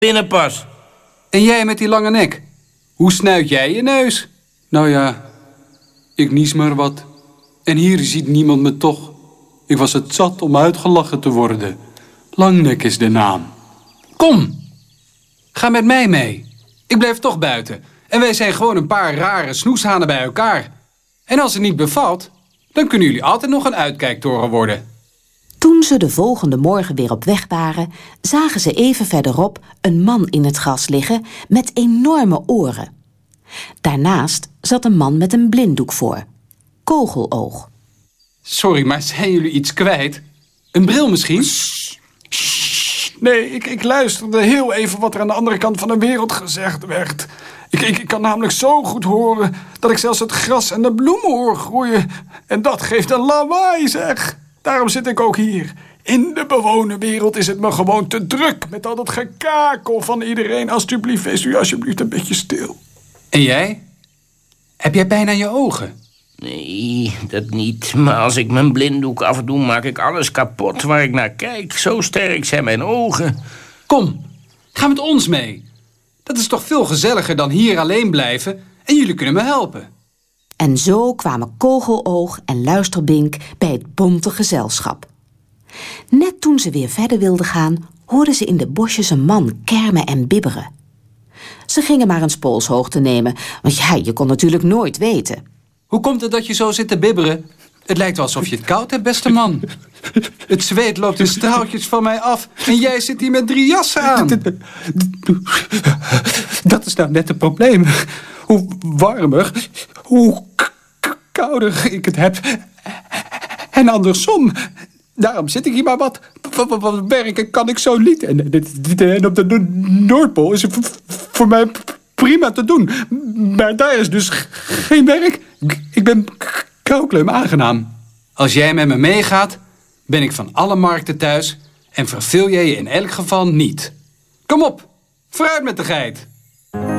Binnenpas. En jij met die lange nek? Hoe snuit jij je neus? Nou ja, ik nies maar wat. En hier ziet niemand me toch. Ik was het zat om uitgelachen te worden. Langnek is de naam. Kom, ga met mij mee. Ik blijf toch buiten. En wij zijn gewoon een paar rare snoeshanen bij elkaar. En als het niet bevalt, dan kunnen jullie altijd nog een uitkijktoren worden. Toen ze de volgende morgen weer op weg waren, zagen ze even verderop een man in het gras liggen met enorme oren. Daarnaast zat een man met een blinddoek voor. Kogeloog. Sorry, maar zijn jullie iets kwijt? Een bril misschien? Nee, ik luisterde heel even wat er aan de andere kant van de wereld gezegd werd. Ik kan namelijk zo goed horen dat ik zelfs het gras en de bloemen hoor groeien. En dat geeft een lawaai, zeg. Daarom zit ik ook hier. In de bewoonde wereld is het me gewoon te druk met al dat gekakel van iedereen. Alsjeblieft, wees u alsjeblieft een beetje stil. En jij? Heb jij pijn aan je ogen? Nee, dat niet. Maar als ik mijn blinddoek afdoe, maak ik alles kapot waar ik naar kijk. Zo sterk zijn mijn ogen. Kom, ga met ons mee. Dat is toch veel gezelliger dan hier alleen blijven en jullie kunnen me helpen. En zo kwamen Kogeloog en Luisterbink bij het bonte gezelschap. Net toen ze weer verder wilden gaan, hoorden ze in de bosjes een man kermen en bibberen. Ze gingen maar eens poolshoogte nemen, want ja, je kon natuurlijk nooit weten. Hoe komt het dat je zo zit te bibberen? Het lijkt wel alsof je het koud hebt, beste man. Het zweet loopt in straaltjes van mij af en jij zit hier met 3 jassen aan. Dat is nou net het probleem. Hoe warmer, hoe kouder ik het heb. En andersom. Daarom zit ik hier maar wat werken kan ik zo niet. En op de Noordpool is het voor mij prima te doen. Maar daar is dus geen werk. Ik ben koukleum aangenaam. Als jij met me meegaat, ben ik van alle markten thuis en verveel jij je in elk geval niet. Kom op, vooruit met de geit.